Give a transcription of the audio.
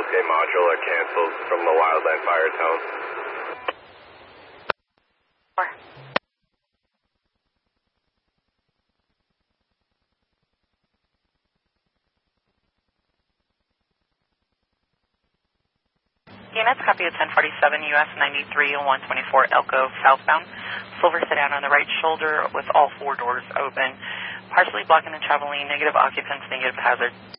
Okay, module are canceled from the Wildland Fire Tone. Units, copy of 1047 US 93 and 124 Elko southbound. Silver sedan on the right shoulder with all four doors open. Partially blocking the travel lane, negative occupants, negative hazard.